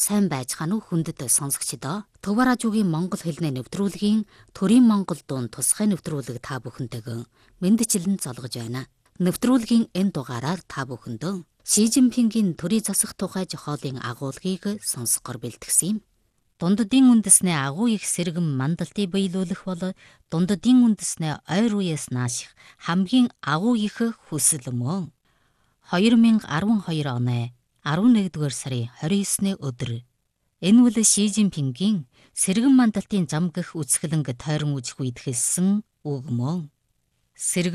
Сайн байцгаана уу хүндэт сонсогчдоо. Төваражуугийн Монгол хэлний нэвтрүүлгийн төрийн Монгол дуун тусгай нэвтрүүлэг та бүхэнтэйгэн мэндчилэн золгож байна. Нэвтрүүлгийн энэ дугаараар та бүхэндээ Ши Жинпингийн төрийн засах тухай зохиолын агуулгыг сонсгоор бэлтгэсэн юм. Дундадын үндэснээ агуу их сэргэн мандалтыг биелүүлэх бол дундадын үндэснээ ойр үеэс нааших хамгийн агуу их хүсэл мөн. 2012 оны 11-р сарын 29-ны өдөр. Энэ бол Ши Жинпингийн сэргэн мандалтын зам гэх үсгэлэнг тойрон үзэх үед хэлсэн үг мөн.